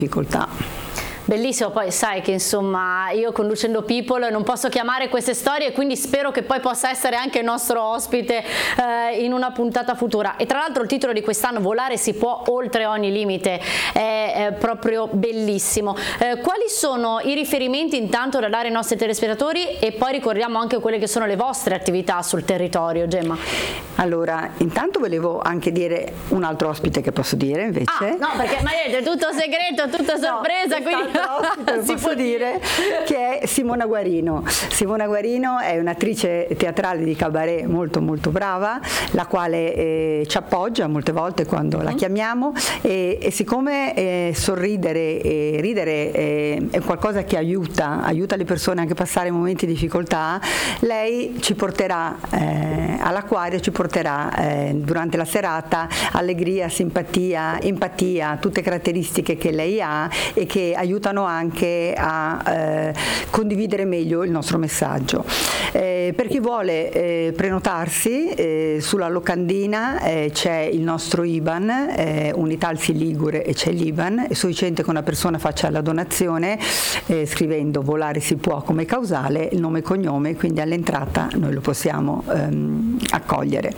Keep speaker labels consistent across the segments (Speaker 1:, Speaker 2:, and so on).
Speaker 1: difficoltà.
Speaker 2: Bellissimo, poi sai che insomma io conducendo People non posso chiamare queste storie e quindi spero che poi possa essere anche il nostro ospite in una puntata futura. E tra l'altro il titolo di quest'anno, Volare si può oltre ogni limite, è proprio bellissimo. Quali sono i riferimenti intanto da dare ai nostri telespettatori e poi ricordiamo anche quelle che sono le vostre attività sul territorio, Gemma?
Speaker 1: Allora, intanto volevo anche dire un altro ospite che posso dire invece.
Speaker 2: No, perché Marietta è tutto segreto, tutta sorpresa,
Speaker 1: no,
Speaker 2: quindi
Speaker 1: ospite, lo posso dire che è Simona Guarino. Simona Guarino è un'attrice teatrale di cabaret molto molto brava, la quale ci appoggia molte volte quando la chiamiamo e siccome sorridere e ridere è qualcosa che aiuta le persone anche a passare momenti di difficoltà, lei ci porterà all'acquario, ci porterà durante la serata allegria, simpatia, empatia, tutte caratteristiche che lei ha e che aiutano anche a condividere meglio il nostro messaggio. Per chi vuole prenotarsi sulla locandina c'è il nostro IBAN, Unitalsi Ligure, e c'è l'IBAN, è sufficiente che una persona faccia la donazione scrivendo Volare si può come causale, il nome e cognome, quindi all'entrata noi lo possiamo accogliere.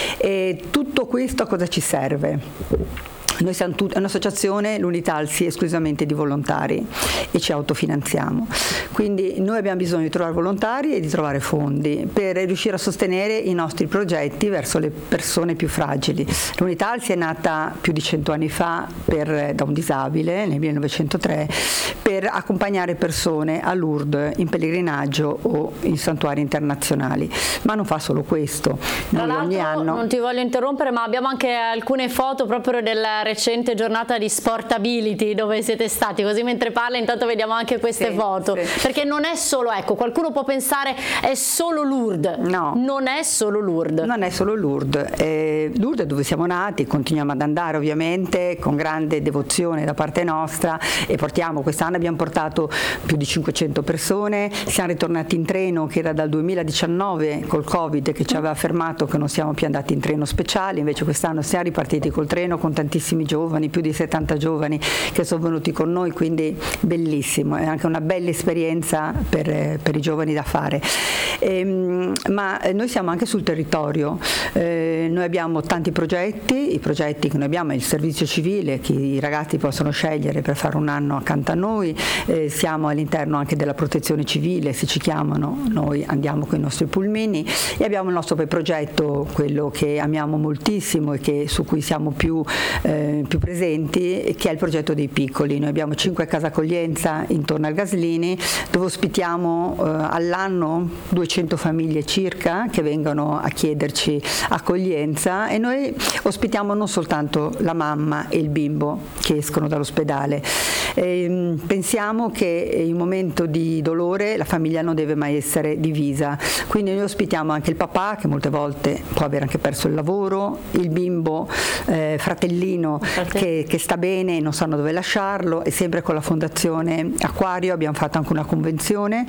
Speaker 1: E tutto questo a cosa ci serve? Noi siamo è un'associazione, l'Unitalsi, esclusivamente di volontari e ci autofinanziamo. Quindi noi abbiamo bisogno di trovare volontari e di trovare fondi per riuscire a sostenere i nostri progetti verso le persone più fragili. L'Unitalsi è nata più di 100 anni fa da un disabile, nel 1903, per accompagnare persone a Lourdes in pellegrinaggio o in santuari internazionali. Ma non fa solo questo.
Speaker 2: Tra l'altro, non ti voglio interrompere, ma abbiamo anche alcune foto proprio della recente giornata di Sportability dove siete stati, così mentre parla intanto vediamo anche queste foto, perché non è solo, ecco, qualcuno può pensare è solo Lourdes, no, non è solo Lourdes.
Speaker 1: Non è solo Lourdes, Lourdes è dove siamo nati, continuiamo ad andare ovviamente con grande devozione da parte nostra e quest'anno abbiamo portato più di 500 persone, siamo ritornati in treno che era dal 2019 col Covid che ci aveva fermato che non siamo più andati in treno speciale, invece quest'anno siamo ripartiti col treno con tantissimi giovani, più di 70 giovani che sono venuti con noi, quindi bellissimo, è anche una bella esperienza per i giovani da fare. Ma noi siamo anche sul territorio, noi abbiamo tanti progetti, i progetti che noi abbiamo è il servizio civile che i ragazzi possono scegliere per fare un anno accanto a noi, siamo all'interno anche della protezione civile, se ci chiamano noi andiamo con i nostri pulmini e abbiamo il nostro progetto, quello che amiamo moltissimo e su cui siamo più presenti, che è il progetto dei piccoli. Noi abbiamo 5 case accoglienza intorno al Gaslini dove ospitiamo all'anno 200 famiglie circa che vengono a chiederci accoglienza e noi ospitiamo non soltanto la mamma e il bimbo che escono dall'ospedale. Pensiamo che in un momento di dolore la famiglia non deve mai essere divisa, quindi noi ospitiamo anche il papà che molte volte può aver anche perso il lavoro, il bimbo fratellino che sta bene e non sanno dove lasciarlo, e sempre con la Fondazione Acquario abbiamo fatto anche una convenzione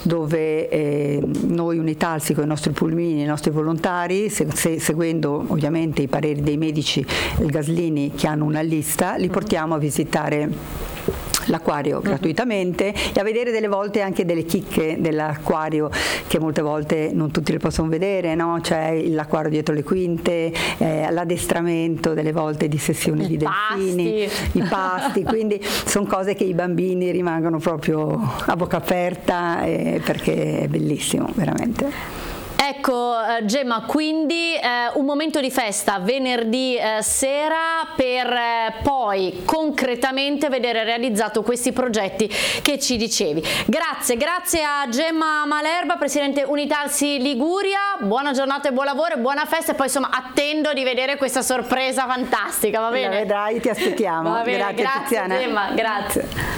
Speaker 1: dove noi Unitalsi con i nostri pulmini, i nostri volontari, seguendo ovviamente i pareri dei medici del Gaslini che hanno una lista, li portiamo a visitare l'acquario gratuitamente e a vedere delle volte anche delle chicche dell'acquario che molte volte non tutti le possono vedere, no? C'è l'acquario dietro le quinte, l'addestramento delle volte di sessioni di delfini, i pasti, quindi sono cose che i bambini rimangono proprio a bocca aperta perché è bellissimo veramente.
Speaker 2: Ecco Gemma, quindi un momento di festa venerdì sera per poi concretamente vedere realizzato questi progetti che ci dicevi. Grazie a Gemma Malerba, Presidente Unitalsi Liguria, buona giornata e buon lavoro e buona festa e poi insomma attendo di vedere questa sorpresa fantastica, va bene?
Speaker 1: La vedrai, ti aspettiamo.
Speaker 2: Va bene, grazie
Speaker 1: Tiziana.
Speaker 2: Gemma, grazie.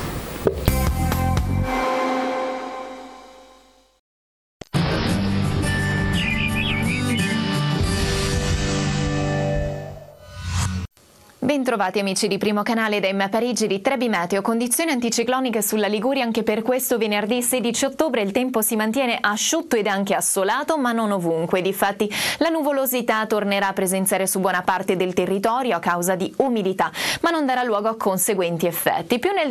Speaker 3: Bentrovati amici di Primo Canale da Emma Parigi di Trebi Meteo. Condizioni anticicloniche sulla Liguria anche per questo venerdì 16 ottobre. Il tempo si mantiene asciutto ed anche assolato, ma non ovunque. Difatti la nuvolosità tornerà a presenziare su buona parte del territorio a causa di umidità, ma non darà luogo a conseguenti effetti. Più nel